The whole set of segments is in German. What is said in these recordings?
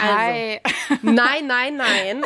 Hi. Nein.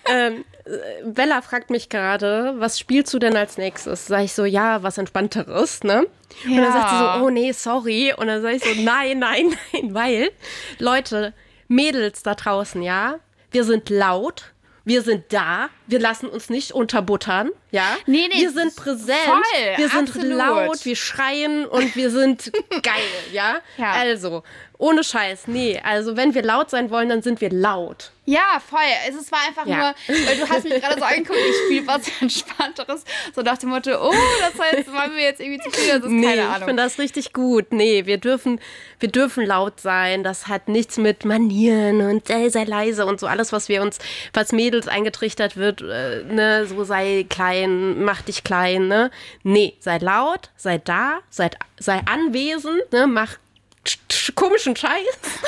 Bella fragt mich gerade, was spielst du denn als nächstes? Sag ich so, ja, was Entspannteres, ne? Und dann sagt sie so, oh nee, sorry. Und dann sag ich so, nein, weil, Leute, Mädels da draußen, ja, wir sind laut, wir sind da, wir lassen uns nicht unterbuttern, ja? Nee, wir sind präsent, voll, wir sind absolut. laut, wir schreien und wir sind geil, ja? Also, ohne Scheiß, nee, also wenn wir laut sein wollen, dann sind wir laut. Ja, voll. Es war einfach nur, weil du hast mich gerade so angeguckt, ich spiele was Entspannteres. So nach dem Motto, oh, das heißt, wollen wir jetzt irgendwie zu viel? Das ist keine Ahnung. Ich finde das richtig gut. Nee, wir dürfen laut sein. Das hat nichts mit Manieren und sei leise und so alles, was Mädels eingetrichtert wird, ne, so sei klein, mach dich klein, ne? Nee, sei laut, sei da, sei anwesend, ne, mach komischen Scheiß.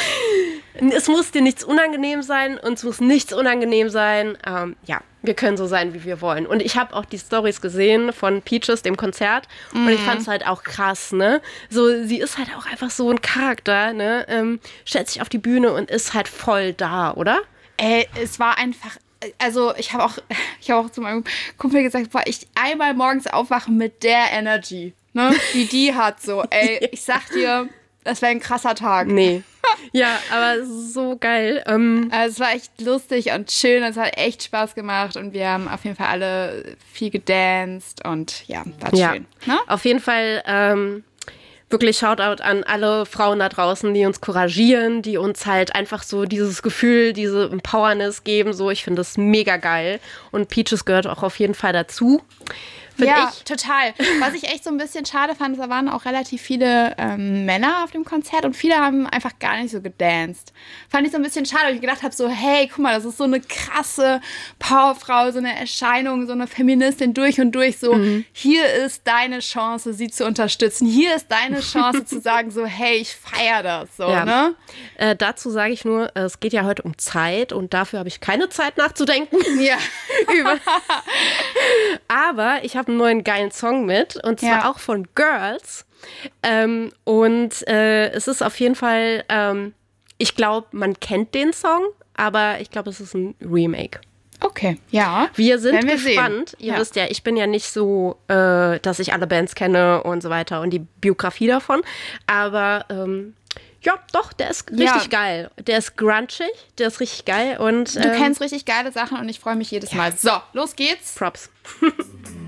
Es muss dir nichts unangenehm sein, uns muss nichts unangenehm sein. Wir können so sein, wie wir wollen. Und ich habe auch die Storys gesehen von Peaches, dem Konzert. Und ich fand es halt auch krass, ne? So, sie ist halt auch einfach so ein Charakter, ne? Stellt sich auf die Bühne und ist halt voll da, oder? Es war einfach, also ich habe auch zu meinem Kumpel gesagt, boah, ich einmal morgens aufwache mit der Energy, ne? Wie die hat so. Ich sag dir, das wäre ein krasser Tag. Nee. Ja, aber so geil. Also es war echt lustig und schön. Es hat echt Spaß gemacht und wir haben auf jeden Fall alle viel gedanced und ja, war schön. Ne? Auf jeden Fall wirklich Shoutout an alle Frauen da draußen, die uns couragieren, die uns halt einfach so dieses Gefühl, diese Empowerness geben. So, ich finde das mega geil. Und Peaches gehört auch auf jeden Fall dazu. Ja, total. Was ich echt so ein bisschen schade fand, da waren auch relativ viele Männer auf dem Konzert und viele haben einfach gar nicht so gedanced. Fand ich so ein bisschen schade, weil ich gedacht habe so, hey, guck mal, das ist so eine krasse Powerfrau, so eine Erscheinung, so eine Feministin durch und durch, so, hier ist deine Chance, sie zu unterstützen. Hier ist deine Chance zu sagen so, hey, ich feiere das, so, ne? Dazu sage ich nur, es geht ja heute um Zeit und dafür habe ich keine Zeit nachzudenken. Ja. Aber ich habe einen neuen geilen Song mit und zwar auch von Girls. Es ist auf jeden Fall, ich glaube, man kennt den Song, aber ich glaube, es ist ein Remake. Okay, ja. Wir sind gespannt. Ihr wisst ja, ich bin ja nicht so, dass ich alle Bands kenne und so weiter und die Biografie davon. Aber ja, doch, der ist richtig geil. Der ist grunchig, der ist richtig geil. Und du kennst richtig geile Sachen und ich freue mich jedes Mal. So, los geht's. Props.